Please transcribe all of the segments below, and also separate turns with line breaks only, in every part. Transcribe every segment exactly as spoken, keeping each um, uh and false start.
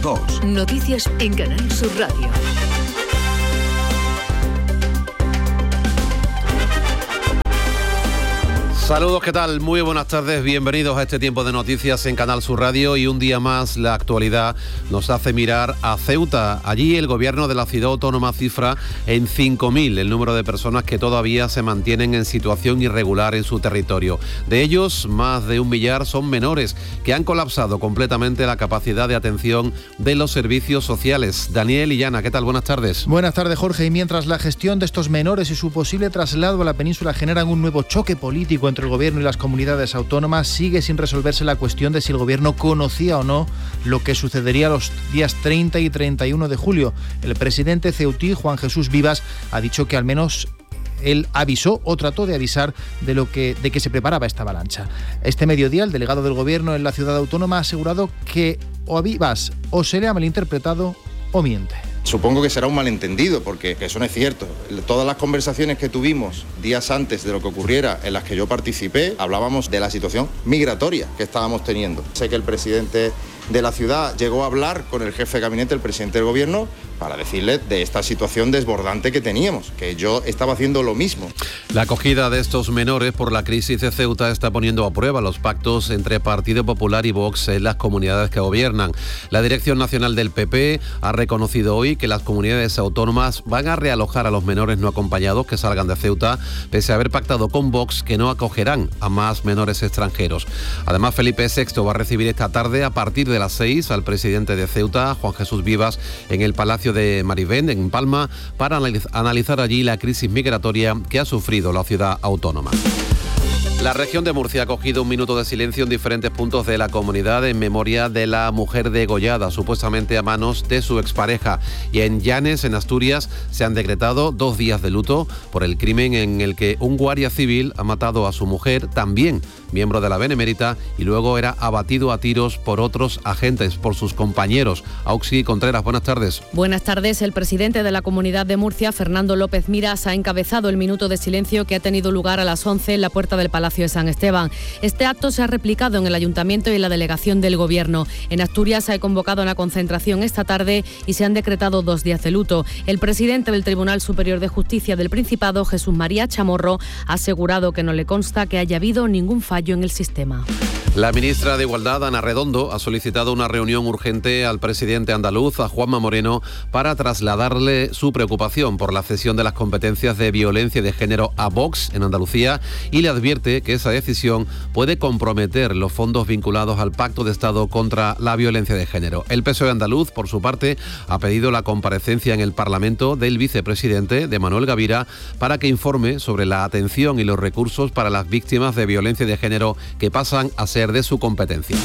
dos.
Noticias en Canal Sur Radio.
Saludos, ¿qué tal? Muy buenas tardes, bienvenidos a este tiempo de noticias en Canal Sur Radio y un día más la actualidad nos hace mirar a Ceuta. Allí el gobierno de la ciudad autónoma cifra en cinco mil el número de personas que todavía se mantienen en situación irregular en su territorio. De ellos, más de un millar son menores que han colapsado completamente la capacidad de atención de los servicios sociales. Daniel Illana, ¿qué tal? Buenas tardes.
Buenas tardes, Jorge. Y mientras la gestión de estos menores y su posible traslado a la península generan un nuevo choque político entre el gobierno y las comunidades autónomas, sigue sin resolverse la cuestión de si el gobierno conocía o no lo que sucedería los días treinta y treinta y uno de julio. El presidente ceutí, Juan Jesús Vivas, ha dicho que al menos él avisó o trató de avisar de lo que de que se preparaba esta avalancha. Este mediodía, el delegado del gobierno en la ciudad autónoma ha asegurado que o a Vivas o se le ha malinterpretado o miente.
Supongo que será un malentendido, porque eso no es cierto. Todas las conversaciones que tuvimos días antes de lo que ocurriera, en las que yo participé, hablábamos de la situación migratoria que estábamos teniendo. Sé que el presidente de la ciudad llegó a hablar con el jefe de gabinete, el presidente del gobierno, para decirle de esta situación desbordante que teníamos, que yo estaba haciendo lo mismo.
La acogida de estos menores por la crisis de Ceuta está poniendo a prueba los pactos entre Partido Popular y Vox en las comunidades que gobiernan. La Dirección Nacional del P P ha reconocido hoy que las comunidades autónomas van a realojar a los menores no acompañados que salgan de Ceuta, pese a haber pactado con Vox que no acogerán a más menores extranjeros. Además, Felipe sexto va a recibir esta tarde a partir de las seis al presidente de Ceuta, Juan Jesús Vivas, en el Palacio de Marivén, en Palma, para analizar allí la crisis migratoria que ha sufrido la ciudad autónoma. La región de Murcia ha acogido un minuto de silencio en diferentes puntos de la comunidad en memoria de la mujer degollada, supuestamente a manos de su expareja. Y en Llanes, en Asturias, se han decretado dos días de luto por el crimen en el que un guardia civil ha matado a su mujer, también miembro de la Benemérita, y luego era abatido a tiros por otros agentes, por sus compañeros. Auxi Contreras, buenas tardes.
Buenas tardes. El presidente de la Comunidad de Murcia, Fernando López Miras, ha encabezado el minuto de silencio que ha tenido lugar a las once en la puerta del Palacio de San Esteban. Este acto se ha replicado en el Ayuntamiento y en la delegación del Gobierno. En Asturias se ha convocado una concentración esta tarde y se han decretado dos días de luto. El presidente del Tribunal Superior de Justicia del Principado, Jesús María Chamorro, ha asegurado que no le consta que haya habido ningún fallo en el sistema.
La ministra de Igualdad, Ana Redondo, ha solicitado una reunión urgente al presidente andaluz, a Juanma Moreno, para trasladarle su preocupación por la cesión de las competencias de violencia de género a Vox en Andalucía y le advierte que esa decisión puede comprometer los fondos vinculados al Pacto de Estado contra la violencia de género. El P S O E andaluz, por su parte, ha pedido la comparecencia en el Parlamento del vicepresidente, de Manuel Gavira, para que informe sobre la atención y los recursos para las víctimas de violencia de género que pasan a ser de su competencia.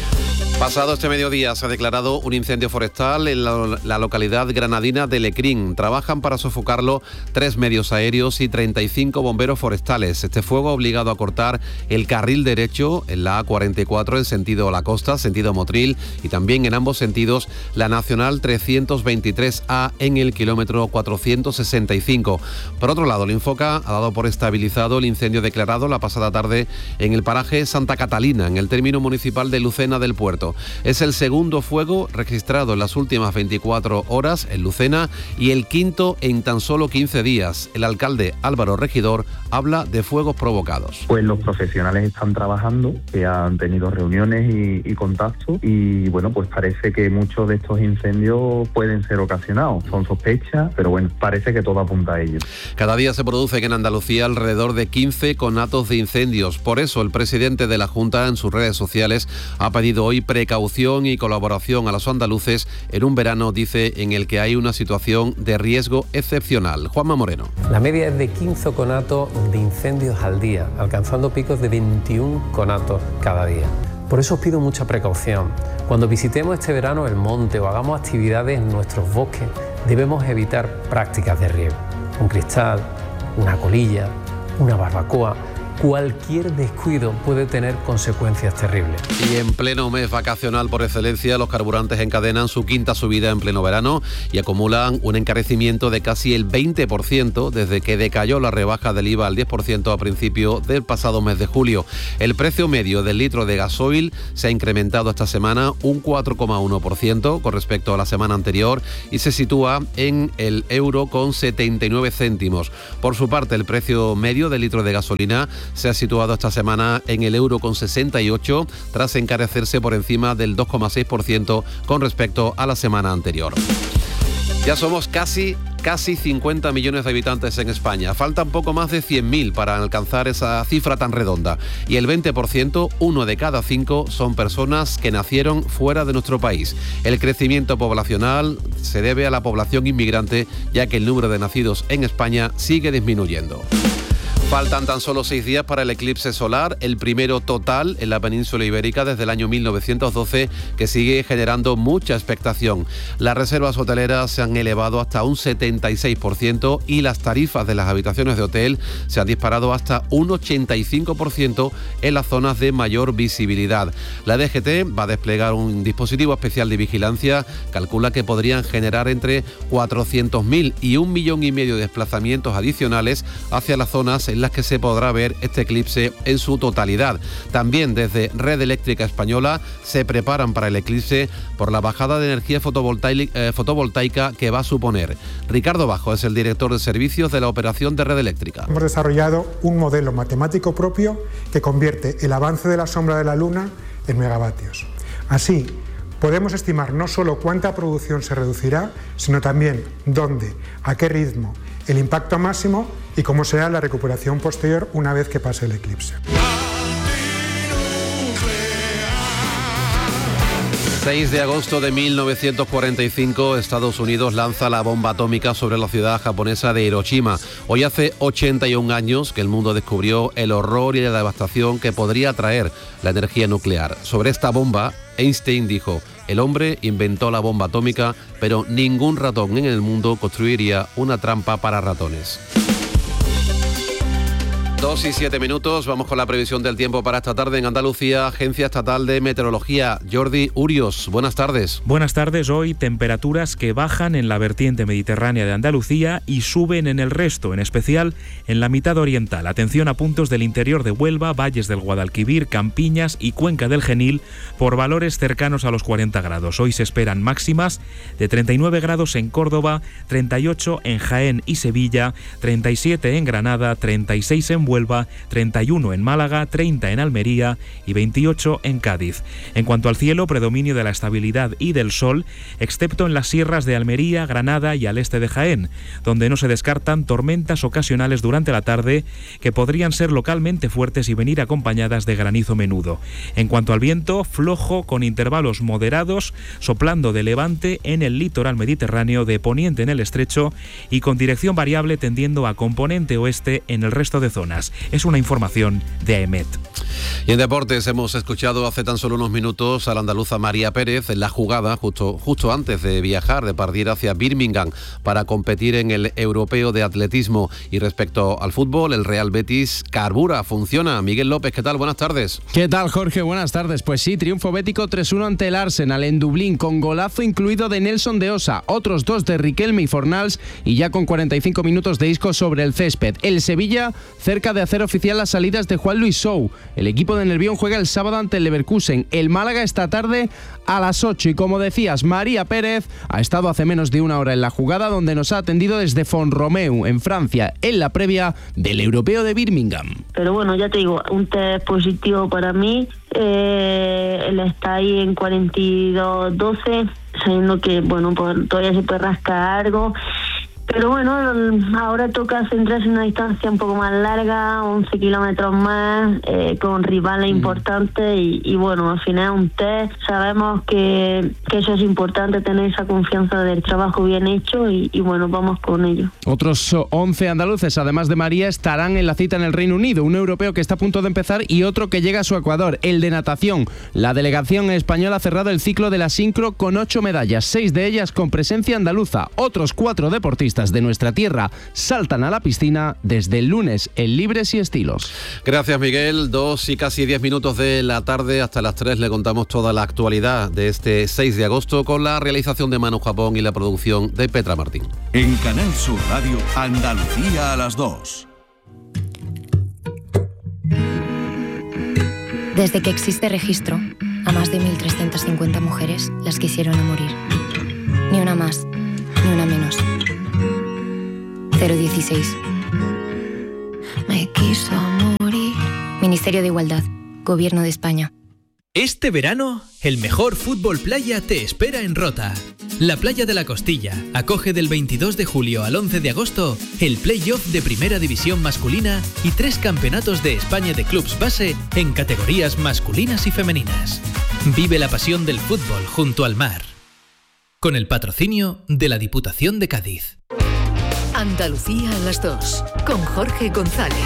Pasado este mediodía se ha declarado un incendio forestal en la, la localidad granadina de Lecrín. Trabajan para sofocarlo tres medios aéreos y treinta y cinco bomberos forestales. Este fuego ha obligado a cortar el carril derecho en la A cuarenta y cuatro en sentido a la costa, sentido Motril, y también en ambos sentidos la Nacional trescientos veintitrés A en el kilómetro cuatrocientos sesenta y cinco. Por otro lado, el Infoca ha dado por estabilizado el incendio declarado la pasada tarde en el paraje Santa Catalina, en el término municipal de Lucena del Puerto. Es el segundo fuego registrado en las últimas veinticuatro horas en Lucena y el quinto en tan solo quince días. El alcalde Álvaro Regidor habla de fuegos provocados.
Pues los profesionales están trabajando, que han tenido reuniones y, y contactos y bueno, pues parece que muchos de estos incendios pueden ser ocasionados. Son sospechas, pero bueno, parece que todo apunta a ello.
Cada día se producen en Andalucía alrededor de quince conatos de incendios. Por eso el presidente de la Junta en sus redes sociales ha pedido hoy precaución y colaboración a los andaluces en un verano, dice, en el que hay una situación de riesgo excepcional. Juanma Moreno.
La media es de quince conatos de incendios al día, alcanzando picos de veintiún conatos cada día. Por eso os pido mucha precaución. Cuando visitemos este verano el monte o hagamos actividades en nuestros bosques, debemos evitar prácticas de riego. Un cristal, una colilla, una barbacoa cualquier descuido puede tener consecuencias terribles.
Y en pleno mes vacacional por excelencia, los carburantes encadenan su quinta subida en pleno verano y acumulan un encarecimiento de casi el veinte por ciento desde que decayó la rebaja del I V A al diez por ciento a principio del pasado mes de julio. El precio medio del litro de gasoil se ha incrementado esta semana un cuatro coma uno por ciento con respecto a la semana anterior y se sitúa en el euro con setenta y nueve céntimos. Por su parte, el precio medio del litro de gasolina se ha situado esta semana en el euro con sesenta y ocho, tras encarecerse por encima del dos coma seis por ciento con respecto a la semana anterior. Ya somos casi, casi cincuenta millones de habitantes en España. Faltan poco más de cien mil para alcanzar esa cifra tan redonda. Y el veinte por ciento, uno de cada cinco, son personas que nacieron fuera de nuestro país. El crecimiento poblacional se debe a la población inmigrante, ya que el número de nacidos en España sigue disminuyendo. Faltan tan solo seis días para el eclipse solar, el primero total en la península ibérica desde el año mil novecientos doce, que sigue generando mucha expectación. Las reservas hoteleras se han elevado hasta un setenta y seis por ciento y las tarifas de las habitaciones de hotel se han disparado hasta un ochenta y cinco por ciento en las zonas de mayor visibilidad. La D G T va a desplegar un dispositivo especial de vigilancia, calcula que podrían generar entre cuatrocientos mil y un millón y medio de desplazamientos adicionales hacia las zonas en las que se podrá ver este eclipse en su totalidad. También desde Red Eléctrica Española se preparan para el eclipse por la bajada de energía fotovoltaica, eh, fotovoltaica que va a suponer. Ricardo Bajo es el director de servicios de la operación de Red Eléctrica.
Hemos desarrollado un modelo matemático propio que convierte el avance de la sombra de la Luna en megavatios. Así, podemos estimar no solo cuánta producción se reducirá, sino también dónde, a qué ritmo, el impacto máximo y cómo será la recuperación posterior una vez que pase el eclipse.
seis de agosto de mil novecientos cuarenta y cinco, Estados Unidos lanza la bomba atómica sobre la ciudad japonesa de Hiroshima. Hoy hace ochenta y un años que el mundo descubrió el horror y la devastación que podría traer la energía nuclear. Sobre esta bomba, Einstein dijo: el hombre inventó la bomba atómica, pero ningún ratón en el mundo construiría una trampa para ratones. Dos y siete minutos, vamos con la previsión del tiempo para esta tarde en Andalucía. Agencia Estatal de Meteorología, Jordi Urios, buenas tardes.
Buenas tardes. Hoy temperaturas que bajan en la vertiente mediterránea de Andalucía y suben en el resto, en especial en la mitad oriental. Atención a puntos del interior de Huelva, valles del Guadalquivir, Campiñas y Cuenca del Genil por valores cercanos a los cuarenta grados. Hoy se esperan máximas de treinta y nueve grados en Córdoba, treinta y ocho en Jaén y Sevilla, treinta y siete en Granada, treinta y seis en Huelva, treinta y uno en Málaga, treinta en Almería y veintiocho en Cádiz. En cuanto al cielo, predominio de la estabilidad y del sol, excepto en las sierras de Almería, Granada y al este de Jaén, donde no se descartan tormentas ocasionales durante la tarde que podrían ser localmente fuertes y venir acompañadas de granizo menudo. En cuanto al viento, flojo con intervalos moderados, soplando de levante en el litoral mediterráneo, de poniente en el estrecho y con dirección variable tendiendo a componente oeste en el resto de zonas. Es una información de AEMET.
Y en deportes hemos escuchado hace tan solo unos minutos a la andaluza María Pérez en la jugada justo, justo antes de viajar, de partir hacia Birmingham para competir en el europeo de atletismo. Y respecto al fútbol, el Real Betis carbura, funciona. Miguel López, ¿qué tal? Buenas tardes.
¿Qué tal, Jorge? Buenas tardes. Pues sí, triunfo bético tres uno ante el Arsenal en Dublín, con golazo incluido de Nelson de Osa, otros dos de Riquelme y Fornals y ya con cuarenta y cinco minutos de Isco sobre el césped. El Sevilla cerca de hacer oficial las salidas de Juan Luis Sou. El equipo de Nervión juega el sábado ante el Leverkusen. El Málaga esta tarde a las ocho y como decías, María Pérez ha estado hace menos de una hora en la jugada, donde nos ha atendido desde Font-Romeu en Francia en la previa del europeo de Birmingham.
Pero bueno, ya te digo, un test positivo para mí. Eh, él está ahí en cuarenta y dos doce, sabiendo que bueno, pues todavía se puede rascar algo. Pero bueno, ahora toca centrarse en una distancia un poco más larga, once kilómetros más, eh, con rivales mm. importantes y, y bueno, al final un test. Sabemos que, que eso es importante, tener esa confianza del trabajo bien hecho y, y bueno, vamos con ello.
Otros once andaluces, además de María, estarán en la cita en el Reino Unido, un europeo que está a punto de empezar y otro que llega a su Ecuador, el de natación. La delegación española ha cerrado el ciclo de la sincro con ocho medallas, seis de ellas con presencia andaluza. Otros cuatro deportistas costas de nuestra tierra saltan a la piscina desde el lunes en Libres y Estilos.
Gracias, Miguel. Dos y casi diez minutos de la tarde. Hasta las tres le contamos toda la actualidad de este seis de agosto con la realización de Manu Japón y la producción de Petra Martín.
En Canal Sur Radio, Andalucía a las dos.
Desde que existe registro, a más de mil trescientas cincuenta mujeres las quisieron morir. Ni una más, ni una menos. cero dieciséis. Me quiso morir. Ministerio de Igualdad, Gobierno de España.
Este verano, el mejor fútbol playa te espera en Rota. La Playa de la Costilla acoge del veintidós de julio al once de agosto el play-off de Primera División masculina y tres campeonatos de España de clubs base en categorías masculinas y femeninas. Vive la pasión del fútbol junto al mar. Con el patrocinio de la Diputación de Cádiz.
Andalucía a las dos, con Jorge González.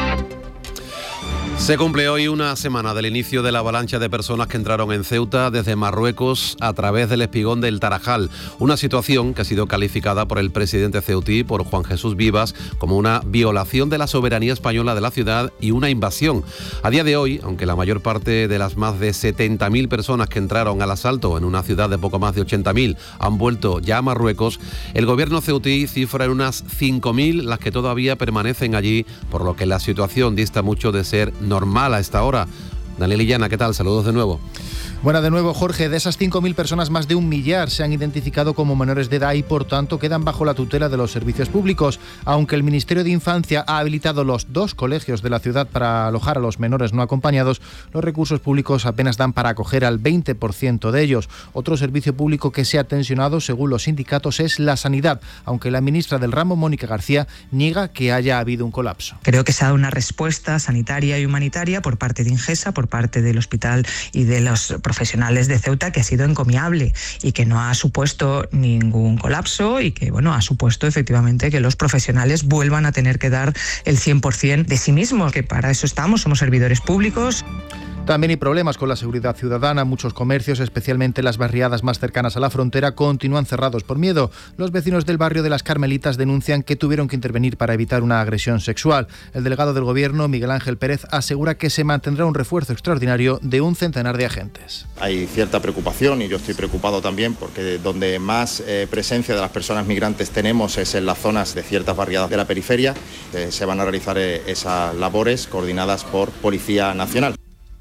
Se cumple hoy una semana del inicio de la avalancha de personas que entraron en Ceuta desde Marruecos a través del espigón del Tarajal, una situación que ha sido calificada por el presidente ceutí, por Juan Jesús Vivas, como una violación de la soberanía española de la ciudad y una invasión. A día de hoy, aunque la mayor parte de las más de setenta mil personas que entraron al asalto en una ciudad de poco más de ochenta mil han vuelto ya a Marruecos, el gobierno ceutí cifra en unas cinco mil las que todavía permanecen allí, por lo que la situación dista mucho de ser normal a esta hora. Daniel Illana, ¿qué tal? Saludos de nuevo.
Bueno, de nuevo, Jorge, de esas cinco mil personas, más de un millar se han identificado como menores de edad y, por tanto, quedan bajo la tutela de los servicios públicos. Aunque el Ministerio de Infancia ha habilitado los dos colegios de la ciudad para alojar a los menores no acompañados, los recursos públicos apenas dan para acoger al veinte por ciento de ellos. Otro servicio público que se ha tensionado, según los sindicatos, es la sanidad, aunque la ministra del ramo, Mónica García, niega que haya habido un colapso.
Creo que se ha dado una respuesta sanitaria y humanitaria por parte de Ingesa, por parte del hospital y de los profesionales de Ceuta, que ha sido encomiable y que no ha supuesto ningún colapso y que, bueno, ha supuesto efectivamente que los profesionales vuelvan a tener que dar el cien por ciento de sí mismos, que para eso estamos, somos servidores públicos.
También hay problemas con la seguridad ciudadana. Muchos comercios, especialmente las barriadas más cercanas a la frontera, continúan cerrados por miedo. Los vecinos del barrio de las Carmelitas denuncian que tuvieron que intervenir para evitar una agresión sexual. El delegado del Gobierno, Miguel Ángel Pérez, asegura que se mantendrá un refuerzo extraordinario de un centenar de agentes.
Hay cierta preocupación y yo estoy preocupado también porque donde más eh, presencia de las personas migrantes tenemos es en las zonas de ciertas barriadas de la periferia. Eh, se van a realizar eh, esas labores coordinadas por Policía Nacional.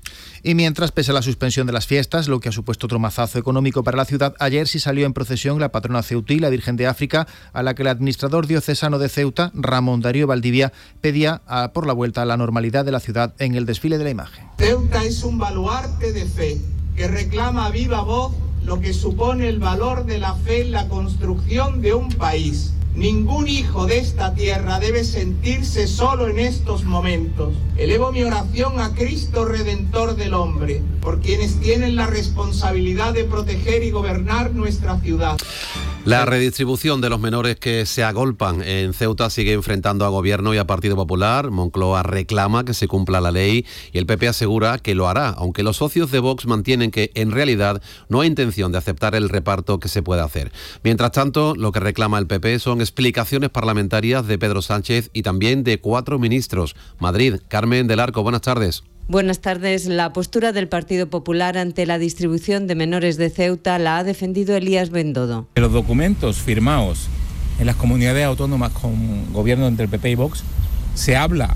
Y mientras, pese a la suspensión de las fiestas, lo que ha supuesto otro mazazo económico para la ciudad, ayer sí salió en procesión la patrona ceutí, la Virgen de África, a la que el administrador diocesano de Ceuta, Ramón Darío Valdivia, pedía a, por la vuelta a la normalidad de la ciudad en el desfile de la imagen.
Ceuta es un baluarte de fe que reclama a viva voz lo que supone el valor de la fe en la construcción de un país. Ningún hijo de esta tierra debe sentirse solo en estos momentos. Elevo mi oración a Cristo Redentor del hombre, por quienes tienen la responsabilidad de proteger y gobernar nuestra ciudad.
La redistribución de los menores que se agolpan en Ceuta sigue enfrentando a Gobierno y a Partido Popular. Moncloa reclama que se cumpla la ley y el P P asegura que lo hará, aunque los socios de Vox mantienen que en realidad no hay intención de aceptar el reparto que se puede hacer. Mientras tanto, lo que reclama el P P son explicaciones parlamentarias de Pedro Sánchez y también de cuatro ministros. Madrid, Carmen del Arco, buenas tardes.
Buenas tardes. La postura del Partido Popular ante la distribución de menores de Ceuta la ha defendido Elías Bendodo.
Los documentos firmados en las comunidades autónomas con gobierno entre el P P y Vox se habla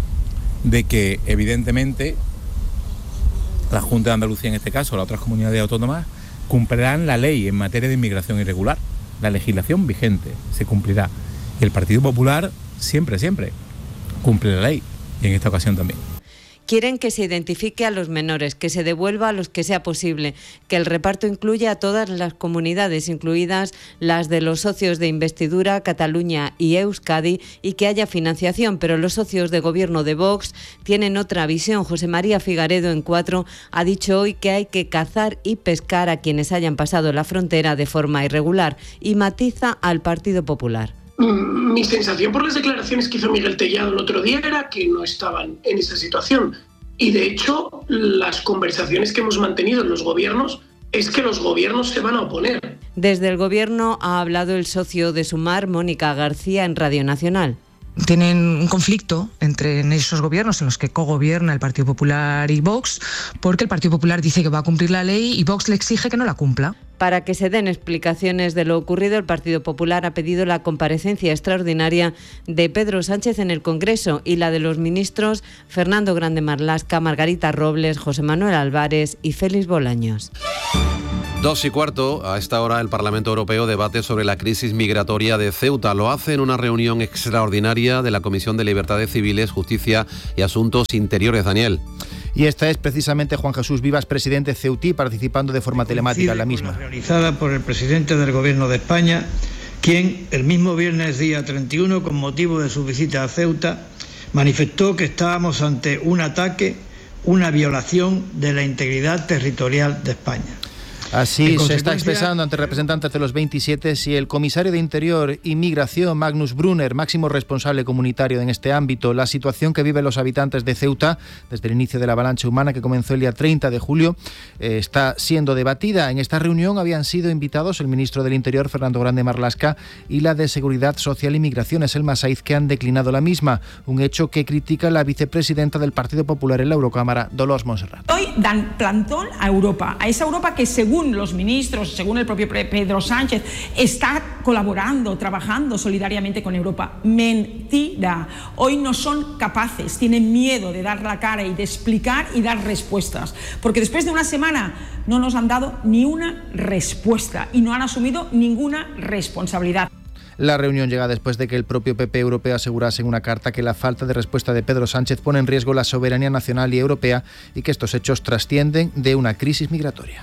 de que evidentemente la Junta de Andalucía, en este caso, las otras comunidades autónomas, cumplirán la ley en materia de inmigración irregular. La legislación vigente se cumplirá. Y el Partido Popular siempre, siempre cumple la ley, y en esta ocasión también.
Quieren que se identifique a los menores, que se devuelva a los que sea posible, que el reparto incluya a todas las comunidades, incluidas las de los socios de investidura, Cataluña y Euskadi, y que haya financiación. Pero los socios de gobierno de Vox tienen otra visión. José María Figaredo, en Cuatro, ha dicho hoy que hay que cazar y pescar a quienes hayan pasado la frontera de forma irregular, y matiza al Partido Popular.
Mi sensación por las declaraciones que hizo Miguel Tellado el otro día era que no estaban en esa situación. Y de hecho, las conversaciones que hemos mantenido en los gobiernos es que los gobiernos se van a oponer.
Desde el Gobierno ha hablado el socio de Sumar, Mónica García, en Radio Nacional.
Tienen un conflicto entre esos gobiernos en los que cogobierna el Partido Popular y Vox, porque el Partido Popular dice que va a cumplir la ley y Vox le exige que no la cumpla.
Para que se den explicaciones de lo ocurrido, el Partido Popular ha pedido la comparecencia extraordinaria de Pedro Sánchez en el Congreso y la de los ministros Fernando Grande Marlaska, Margarita Robles, José Manuel Álvarez y Félix Bolaños.
Dos y cuarto, a esta hora el Parlamento Europeo debate sobre la crisis migratoria de Ceuta. Lo hace en una reunión extraordinaria de la Comisión de Libertades Civiles, Justicia y Asuntos Interiores. Daniel.
Y esta es precisamente Juan Jesús Vivas, presidente ceutí, participando de forma telemática en la misma.
Realizada por el presidente del Gobierno de España, quien el mismo viernes día treinta y uno, con motivo de su visita a Ceuta, manifestó que estábamos ante un ataque, una violación de la integridad territorial de España.
Así se está expresando ante representantes de los veintisiete y el comisario de Interior y Migración, Magnus Brunner, máximo responsable comunitario en este ámbito. La situación que viven los habitantes de Ceuta desde el inicio de la avalancha humana que comenzó el día treinta de julio eh, está siendo debatida. En esta reunión habían sido invitados el ministro del Interior, Fernando Grande Marlaska, y la de Seguridad Social y Migraciones, Elma Saiz, que han declinado la misma, un hecho que critica la vicepresidenta del Partido Popular en la Eurocámara, Dolors Montserrat.
Hoy dan plantón a Europa, a esa Europa que según Según los ministros, según el propio Pedro Sánchez, está colaborando, trabajando solidariamente con Europa. Mentira. Hoy no son capaces, tienen miedo de dar la cara y de explicar y dar respuestas. Porque después de una semana no nos han dado ni una respuesta y no han asumido ninguna responsabilidad.
La reunión llega después de que el propio P P europeo asegurase en una carta que la falta de respuesta de Pedro Sánchez pone en riesgo la soberanía nacional y europea y que estos hechos trascienden de una crisis migratoria.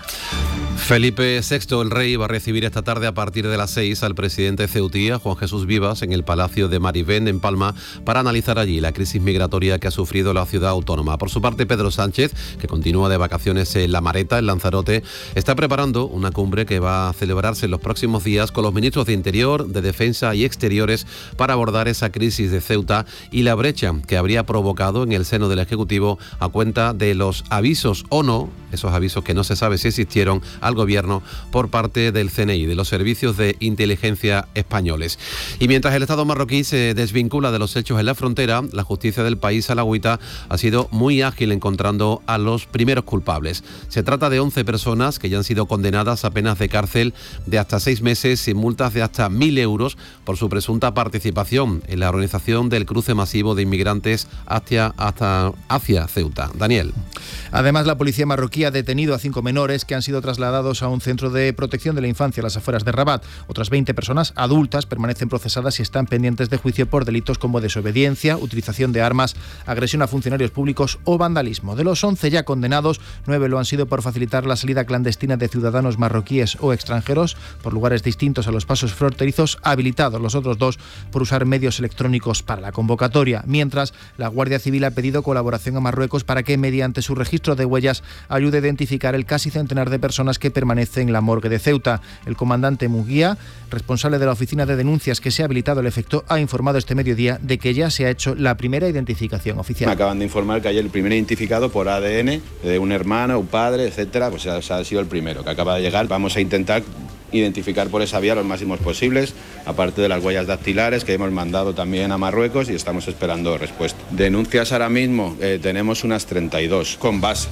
Felipe sexto, el rey, va a recibir esta tarde a partir de las seis al presidente ceutí, Juan Jesús Vivas, en el Palacio de Marivén, en Palma, para analizar allí la crisis migratoria que ha sufrido la ciudad autónoma. Por su parte, Pedro Sánchez, que continúa de vacaciones en La Mareta, en Lanzarote, está preparando una cumbre que va a celebrarse en los próximos días con los ministros de Interior, de Defensa y Exteriores para abordar esa crisis de Ceuta y la brecha que habría provocado en el seno del Ejecutivo a cuenta de los avisos o no, esos avisos que no se sabe si existieron, al Gobierno por parte del C N I, de los servicios de inteligencia españoles. Y mientras el Estado marroquí se desvincula de los hechos en la frontera, la justicia del país alauita ha sido muy ágil encontrando a los primeros culpables. Se trata de once personas que ya han sido condenadas a penas de cárcel de hasta seis meses y multas de hasta mil euros por su presunta participación en la organización del cruce masivo de inmigrantes hacia, hasta, hacia Ceuta. Daniel.
Además, la policía marroquí ha detenido a cinco menores que han sido trasladados a un centro de protección de la infancia a las afueras de Rabat. Otras veinte personas adultas permanecen procesadas y están pendientes de juicio por delitos como desobediencia, utilización de armas, agresión a funcionarios públicos o vandalismo. De los once ya condenados, nueve lo han sido por facilitar la salida clandestina de ciudadanos marroquíes o extranjeros por lugares distintos a los pasos fronterizos habilitados. Los otros dos por usar medios electrónicos para la convocatoria. Mientras, la Guardia Civil ha pedido colaboración a Marruecos para que, mediante su registro de huellas, ayude a identificar el casi centenar de personas que permanece en la morgue de Ceuta. El comandante Muguía, responsable de la oficina de denuncias que se ha habilitado al efecto, ha informado este mediodía de que ya se ha hecho la primera identificación oficial.
Me acaban de informar que ayer el primer identificado por A D N de un hermano, un padre, etcétera, pues ha, ha sido el primero que acaba de llegar. Vamos a intentar identificar por esa vía los máximos posibles, aparte de las huellas dactilares que hemos mandado también a Marruecos y estamos esperando respuesta. Denuncias ahora mismo eh, tenemos unas treinta y dos con base.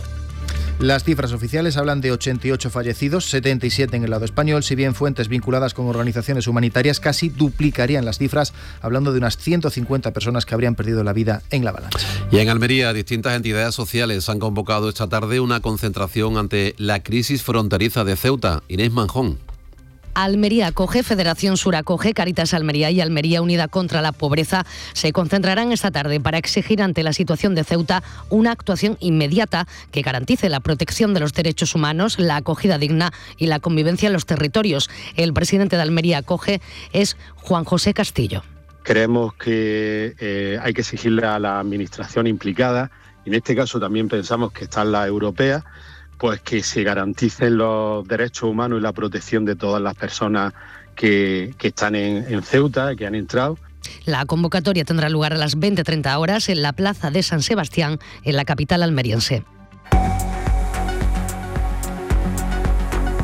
Las cifras oficiales hablan de ochenta y ocho fallecidos, setenta y siete en el lado español, si bien fuentes vinculadas con organizaciones humanitarias casi duplicarían las cifras, hablando de unas ciento cincuenta personas que habrían perdido la vida en la avalancha.
Y en Almería, distintas entidades sociales han convocado esta tarde una concentración ante la crisis fronteriza de Ceuta. Inés Manjón.
Almería Acoge, Federación Sur Acoge, Cáritas Almería y Almería Unida contra la Pobreza se concentrarán esta tarde para exigir ante la situación de Ceuta una actuación inmediata que garantice la protección de los derechos humanos, la acogida digna y la convivencia en los territorios. El presidente de Almería Acoge es Juan José Castillo.
Creemos que eh, hay que exigirle a la administración implicada, y en este caso también pensamos que está la europea, pues que se garanticen los derechos humanos y la protección de todas las personas que, que están en, en Ceuta, que han entrado.
La convocatoria tendrá lugar a las veinte treinta horas en la Plaza de San Sebastián, en la capital almeriense.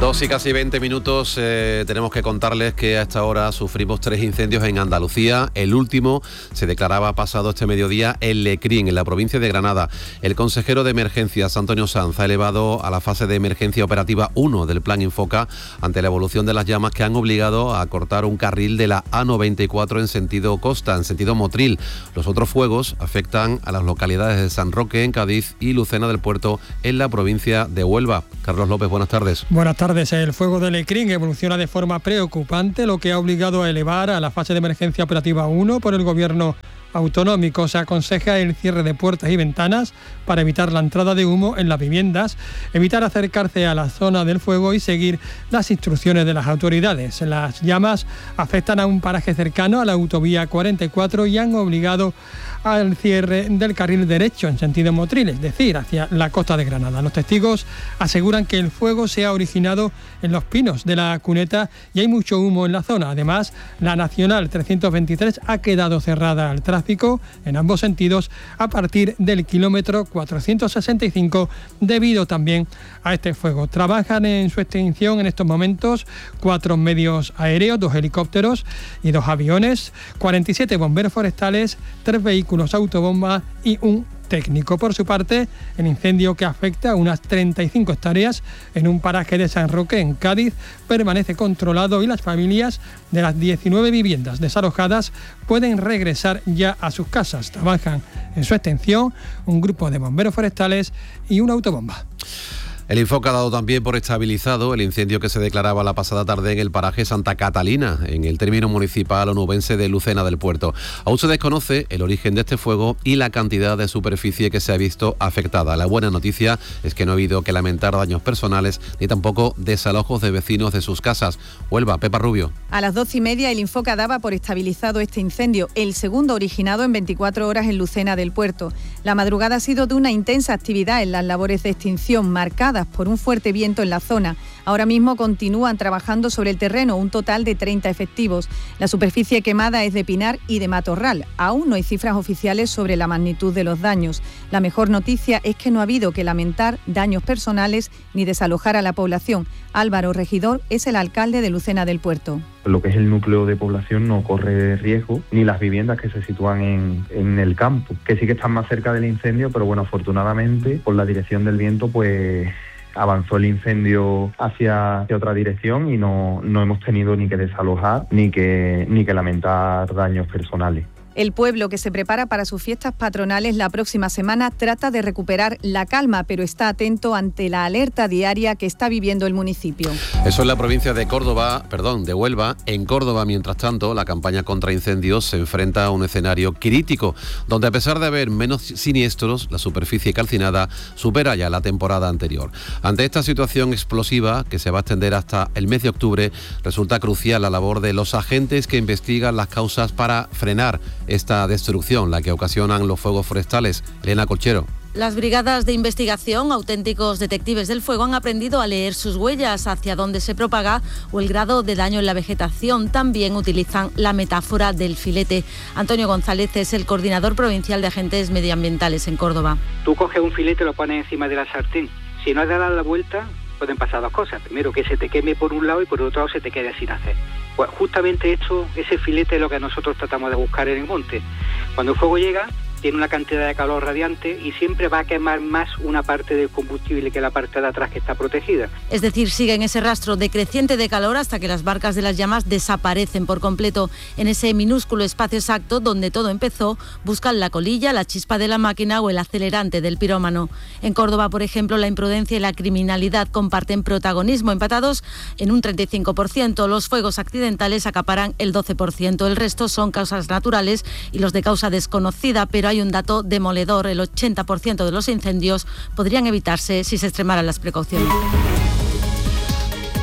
Dos y casi veinte minutos, eh, tenemos que contarles que a esta hora sufrimos tres incendios en Andalucía. El último se declaraba pasado este mediodía en Lecrín, en la provincia de Granada. El consejero de Emergencias, Antonio Sanz, ha elevado a la fase de emergencia operativa uno del Plan Infoca ante la evolución de las llamas que han obligado a cortar un carril de la A noventa y cuatro en sentido costa, en sentido Motril. Los otros fuegos afectan a las localidades de San Roque, en Cádiz, y Lucena del Puerto, en la provincia de Huelva. Carlos López, buenas tardes.
Buenas tardes. El fuego de Lecrín evoluciona de forma preocupante, lo que ha obligado a elevar a la fase de emergencia operativa uno por el Gobierno autonómico. Se aconseja el cierre de puertas y ventanas para evitar la entrada de humo en las viviendas, evitar acercarse a la zona del fuego y seguir las instrucciones de las autoridades. Las llamas afectan a un paraje cercano a la autovía cuarenta y cuatro y han obligado al cierre del carril derecho en sentido Motril, es decir, hacia la costa de Granada. Los testigos aseguran que el fuego se ha originado en los pinos de la cuneta y hay mucho humo en la zona. Además, la Nacional trescientos veintitrés ha quedado cerrada al tráfico en ambos sentidos a partir del kilómetro cuatrocientos sesenta y cinco debido también a este fuego. Trabajan en su extinción en estos momentos cuatro medios aéreos, dos helicópteros y dos aviones, cuarenta y siete bomberos forestales, tres vehículos autobomba y un técnico. Por su parte, el incendio, que afecta a unas treinta y cinco hectáreas en un paraje de San Roque, en Cádiz, permanece controlado y las familias de las diecinueve viviendas desalojadas pueden regresar ya a sus casas. Trabajan en su extensión un grupo de bomberos forestales y una autobomba.
El Infoca ha dado también por estabilizado el incendio que se declaraba la pasada tarde en el paraje Santa Catalina, en el término municipal onubense de Lucena del Puerto. Aún se desconoce el origen de este fuego y la cantidad de superficie que se ha visto afectada. La buena noticia es que no ha habido que lamentar daños personales ni tampoco desalojos de vecinos de sus casas. Huelva, Pepa Rubio.
A las doce y media el Infoca daba por estabilizado este incendio, el segundo originado en veinticuatro horas en Lucena del Puerto. La madrugada ha sido de una intensa actividad en las labores de extinción, marcadas por un fuerte viento en la zona. Ahora mismo continúan trabajando sobre el terreno un total de treinta efectivos. La superficie quemada es de pinar y de matorral. Aún no hay cifras oficiales sobre la magnitud de los daños. La mejor noticia es que no ha habido que lamentar daños personales ni desalojar a la población. Álvaro Regidor es el alcalde de Lucena del Puerto.
Lo que es el núcleo de población no corre riesgo, ni las viviendas que se sitúan en, en el campo, que sí que están más cerca del incendio, pero bueno, afortunadamente, por la dirección del viento, pues avanzó el incendio hacia, hacia otra dirección y no, no hemos tenido ni que desalojar ni que, ni que lamentar daños personales.
El pueblo, que se prepara para sus fiestas patronales la próxima semana, trata de recuperar la calma, pero está atento ante la alerta diaria que está viviendo el municipio.
Eso es la provincia de Córdoba, perdón, de Huelva. En Córdoba, mientras tanto, la campaña contra incendios se enfrenta a un escenario crítico, donde a pesar de haber menos siniestros, la superficie calcinada supera ya la temporada anterior. Ante esta situación explosiva, que se va a extender hasta el mes de octubre, resulta crucial la labor de los agentes que investigan las causas para frenar esta destrucción, la que ocasionan los fuegos forestales. Elena Colchero.
Las brigadas de investigación, auténticos detectives del fuego, han aprendido a leer sus huellas, hacia dónde se propaga o el grado de daño en la vegetación. También utilizan la metáfora del filete. Antonio González es el coordinador provincial de agentes medioambientales en Córdoba.
Tú coges un filete y lo pones encima de la sartén. Si no has de dar la vuelta, pueden pasar dos cosas. Primero, que se te queme por un lado y por otro lado se te quede sin hacer. Pues justamente esto, ese filete es lo que nosotros tratamos de buscar en el monte. Cuando el fuego llega, tiene una cantidad de calor radiante y siempre va a quemar más una parte del combustible que la parte de atrás, que está protegida.
Es decir, sigue en ese rastro decreciente de calor hasta que las barcas de las llamas desaparecen por completo. En ese minúsculo espacio exacto donde todo empezó, buscan la colilla, la chispa de la máquina o el acelerante del pirómano. En Córdoba, por ejemplo, la imprudencia y la criminalidad comparten protagonismo, empatados en un treinta y cinco por ciento. Los fuegos accidentales acaparan el doce por ciento. El resto son causas naturales y los de causa desconocida, pero hay un dato demoledor: el ochenta por ciento de los incendios podrían evitarse si se extremaran las precauciones.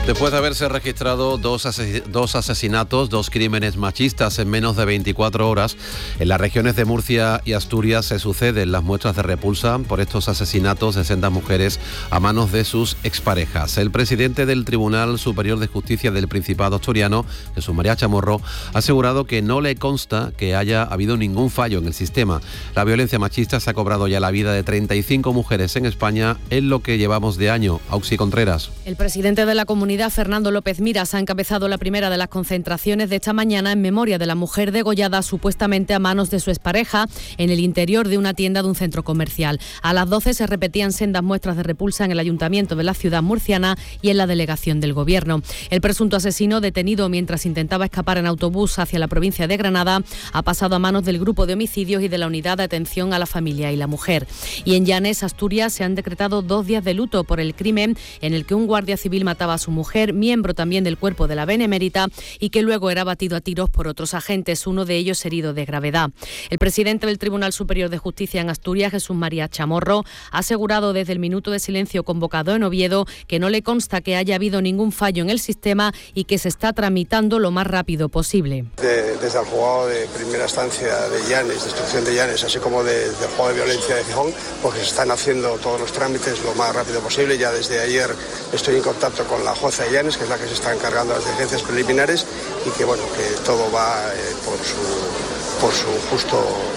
Después de haberse registrado dos, ases- dos asesinatos, dos crímenes machistas en menos de veinticuatro horas, en las regiones de Murcia y Asturias se suceden las muestras de repulsa por estos asesinatos de sendas mujeres a manos de sus exparejas. El presidente del Tribunal Superior de Justicia del Principado asturiano, Jesús María Chamorro, ha asegurado que no le consta que haya habido ningún fallo en el sistema. La violencia machista se ha cobrado ya la vida de treinta y cinco mujeres en España en lo que llevamos de año. Auxi Contreras.
El presidente de la comunidad, Fernando López Miras, ha encabezado la primera de las concentraciones de esta mañana en memoria de la mujer degollada supuestamente a manos de su expareja en el interior de una tienda de un centro comercial. A las doce se repetían sendas muestras de repulsa en el ayuntamiento de la ciudad murciana y en la delegación del gobierno. El presunto asesino, detenido mientras intentaba escapar en autobús hacia la provincia de Granada, ha pasado a manos del grupo de homicidios y de la unidad de atención a la familia y la mujer. Y en Llanes, Asturias, se han decretado dos días de luto por el crimen en el que un guardia civil mataba a su mujer, miembro también del cuerpo de la Benemérita, y que luego era batido a tiros por otros agentes, uno de ellos herido de gravedad. El presidente del Tribunal Superior de Justicia en Asturias, Jesús María Chamorro, ha asegurado desde el minuto de silencio convocado en Oviedo que no le consta que haya habido ningún fallo en el sistema y que se está tramitando lo más rápido posible.
De, desde el juzgado de primera instancia de Llanes, de instrucción de Llanes, así como de, del juzgado de violencia de Gijón, porque se están haciendo todos los trámites lo más rápido posible. Ya desde ayer estoy en contacto con la jueza de Llanes, que es la que se está encargando de las diligencias preliminares, y que bueno, que todo va eh, por su, por su justo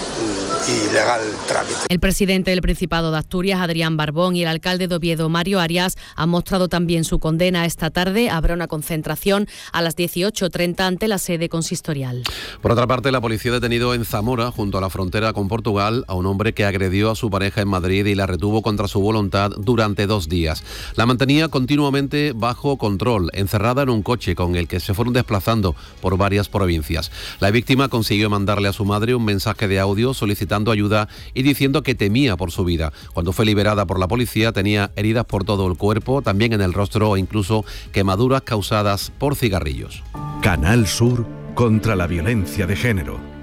y legal trámite.
El presidente del Principado de Asturias, Adrián Barbón, y el alcalde de Oviedo, Mario Arias, han mostrado también su condena. Esta tarde habrá una concentración a las dieciocho treinta ante la sede consistorial.
Por otra parte, la policía ha detenido en Zamora, junto a la frontera con Portugal, a un hombre que agredió a su pareja en Madrid y la retuvo contra su voluntad durante dos días. La mantenía continuamente bajo control, encerrada en un coche con el que se fueron desplazando por varias provincias. La víctima consiguió mandarle a su madre un mensaje de audio solicitando ayuda y diciendo que temía por su vida. Cuando fue liberada por la policía tenía heridas por todo el cuerpo, también en el rostro e incluso quemaduras causadas por cigarrillos.
Canal Sur contra la violencia de género.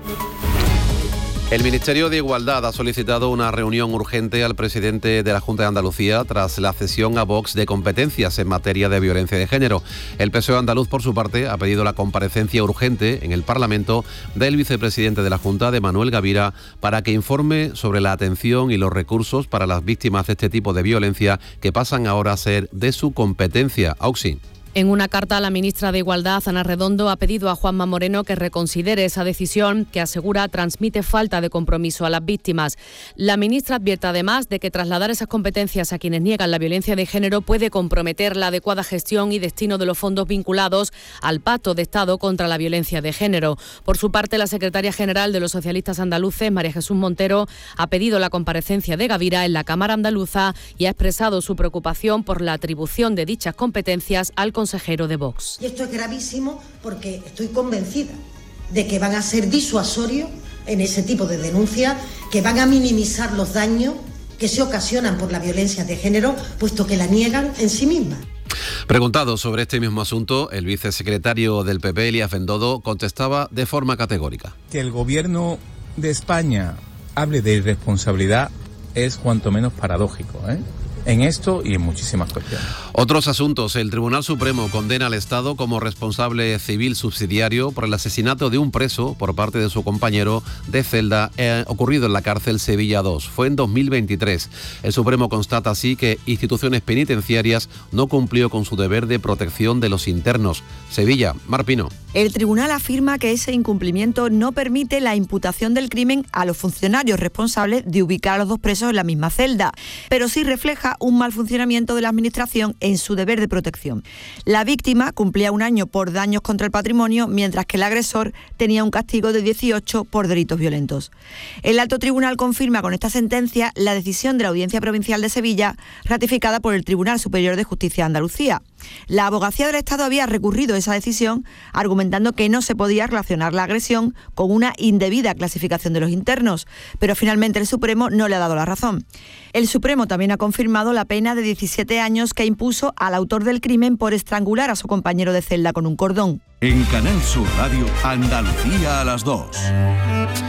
El Ministerio de Igualdad ha solicitado una reunión urgente al presidente de la Junta de Andalucía tras la cesión a Vox de competencias en materia de violencia de género. El P S O E andaluz, por su parte, ha pedido la comparecencia urgente en el Parlamento del vicepresidente de la Junta, de Manuel Gavira, para que informe sobre la atención y los recursos para las víctimas de este tipo de violencia que pasan ahora a ser de su competencia. Auxi.
En una carta, la ministra de Igualdad, Ana Redondo, ha pedido a Juanma Moreno que reconsidere esa decisión que asegura transmite falta de compromiso a las víctimas. La ministra advierte además de que trasladar esas competencias a quienes niegan la violencia de género puede comprometer la adecuada gestión y destino de los fondos vinculados al Pacto de Estado contra la violencia de género. Por su parte, la secretaria general de los socialistas andaluces, María Jesús Montero, ha pedido la comparecencia de Gavira en la Cámara Andaluza y ha expresado su preocupación por la atribución de dichas competencias al consejero de Vox.
Y esto es gravísimo porque estoy convencida de que van a ser disuasorios en ese tipo de denuncias, que van a minimizar los daños que se ocasionan por la violencia de género, puesto que la niegan en sí misma.
Preguntado sobre este mismo asunto, el vicesecretario del P P, Elías Bendodo, contestaba de forma categórica.
Que el gobierno de España hable de irresponsabilidad es cuanto menos paradójico, ¿eh? En esto y en muchísimas cuestiones.
Otros asuntos. El Tribunal Supremo condena al Estado como responsable civil subsidiario por el asesinato de un preso por parte de su compañero de celda eh, ocurrido en la cárcel Sevilla dos. Fue en dos mil veintitrés. El Supremo constata así que instituciones penitenciarias no cumplió con su deber de protección de los internos. Sevilla, Mar Pino.
El tribunal afirma que ese incumplimiento no permite la imputación del crimen a los funcionarios responsables de ubicar a los dos presos en la misma celda, pero sí refleja un mal funcionamiento de la Administración en su deber de protección. La víctima cumplía un año por daños contra el patrimonio, mientras que el agresor tenía un castigo de dieciocho por delitos violentos. El alto tribunal confirma con esta sentencia la decisión de la Audiencia Provincial de Sevilla, ratificada por el Tribunal Superior de Justicia de Andalucía. La Abogacía del Estado había recurrido esa decisión, argumentando que no se podía relacionar la agresión con una indebida clasificación de los internos, pero finalmente el Supremo no le ha dado la razón. El Supremo también ha confirmado la pena de diecisiete años que impuso al autor del crimen por estrangular a su compañero de celda con un cordón.
En Canal Sur Radio, Andalucía a las dos.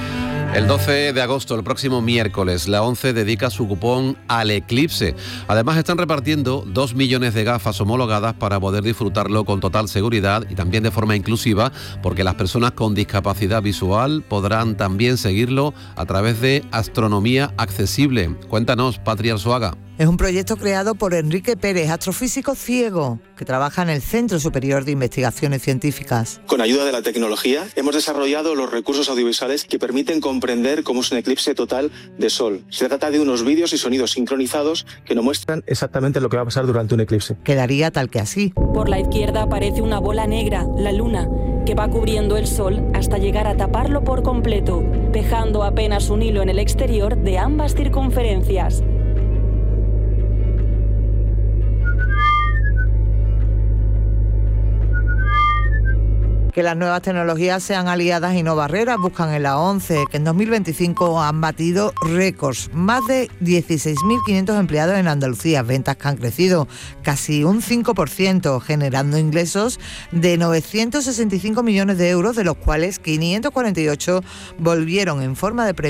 El doce de agosto, el próximo miércoles, la ONCE dedica su cupón al eclipse. Además, están repartiendo dos millones de gafas homologadas para poder disfrutarlo con total seguridad y también de forma inclusiva, porque las personas con discapacidad visual podrán también seguirlo a través de Astronomía Accesible. Cuéntanos, Patria Arzuaga.
Es un proyecto creado por Enrique Pérez, astrofísico ciego, que trabaja en el Centro Superior de Investigaciones Científicas.
Con ayuda de la tecnología, hemos desarrollado los recursos audiovisuales que permiten comprender cómo es un eclipse total de sol. Se trata de unos vídeos y sonidos sincronizados que nos muestran exactamente lo que va a pasar durante un eclipse.
Quedaría tal que así.
Por la izquierda aparece una bola negra, la luna, que va cubriendo el sol hasta llegar a taparlo por completo, dejando apenas un hilo en el exterior de ambas circunferencias.
Que las nuevas tecnologías sean aliadas y no barreras, buscan en la ONCE, que en dos mil veinticinco han batido récords. Más de dieciséis mil quinientos empleados en Andalucía, ventas que han crecido casi un cinco por ciento, generando ingresos de novecientos sesenta y cinco millones de euros, de los cuales quinientos cuarenta y ocho volvieron en forma de premio